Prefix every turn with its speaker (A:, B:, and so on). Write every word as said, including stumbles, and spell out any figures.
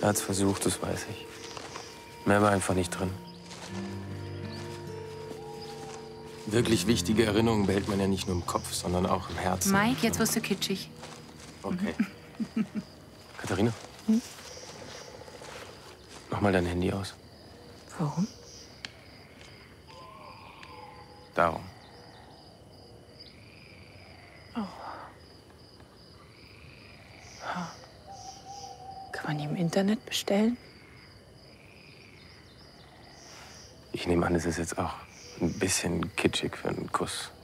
A: Er hat's versucht, das weiß ich. Mehr war einfach nicht drin. Wirklich wichtige Erinnerungen behält man ja nicht nur im Kopf, sondern auch im Herzen.
B: Mike, jetzt wirst du kitschig.
A: Okay. Katharina?
B: Hm?
A: Mach mal dein Handy aus.
B: Warum?
A: Darum.
B: Oh. Ha. Kann man die im Internet bestellen?
A: Ich nehme an, es ist jetzt auch ein bisschen kitschig für einen Kuss.